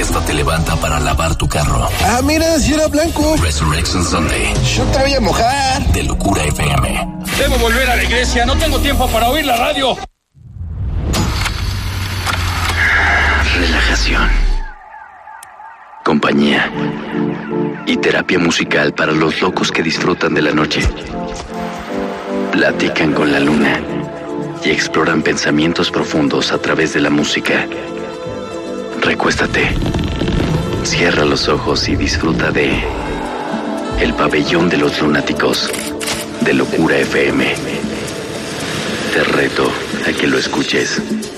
orquesta te levanta para lavar tu carro. Ah, mira, si era blanco. Resurrection Sunday. Yo te voy a mojar. De Locura FM. Debo volver a la iglesia, no tengo tiempo para oír la radio. Relajación, compañía y terapia musical para los locos que disfrutan de la noche. Platican con la luna y exploran pensamientos profundos a través de la música. Recuéstate, cierra los ojos y disfruta de El Pabellón de los Lunáticos de Locura FM. Te reto a que lo escuches